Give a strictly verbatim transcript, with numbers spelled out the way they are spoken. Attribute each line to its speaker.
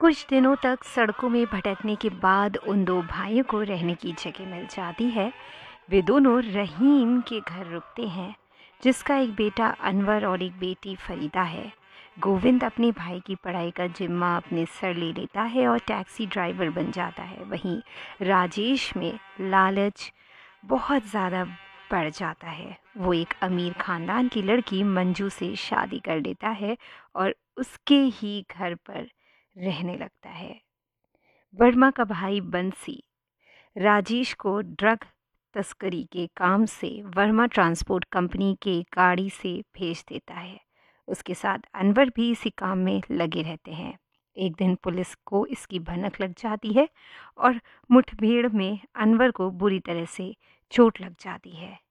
Speaker 1: कुछ दिनों तक सड़कों में भटकने के बाद उन दो भाइयों को रहने की जगह मिल जाती है। वे दोनों रहीम के घर रुकते हैं, जिसका एक बेटा अनवर और एक बेटी फरीदा है। गोविंद अपने भाई की पढ़ाई का जिम्मा अपने सर ले लेता है और टैक्सी ड्राइवर बन जाता है। वहीं राजेश में लालच बहुत ज़्यादा बढ़ जाता है। वो एक अमीर ख़ानदान की लड़की मंजू से शादी कर लेता है और उसके ही घर पर रहने लगता है। वर्मा का भाई बंसी राजेश को ड्रग तस्करी के काम से वर्मा ट्रांसपोर्ट कंपनी के गाड़ी से भेज देता है। उसके साथ अनवर भी इसी काम में लगे रहते हैं। एक दिन पुलिस को इसकी भनक लग जाती है और मुठभेड़ में अनवर को बुरी तरह से चोट लग जाती है।